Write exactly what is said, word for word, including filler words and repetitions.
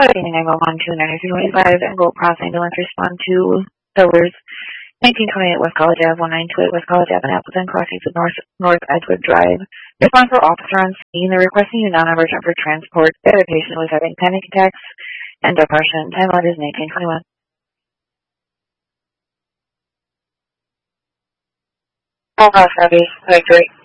nine one one two nine three twenty-five and Gold Cross Ambulance respond to Towers nineteen twenty-eight West College Ave, one nine two eight West College Ave, and Appleton crossings of North, North Edgewood Drive. Respond for officer on scene. They're requesting you non-emergent for transport. The other patient was having panic attacks and depression. Time limit is nineteen twenty-one. All cross service, victory.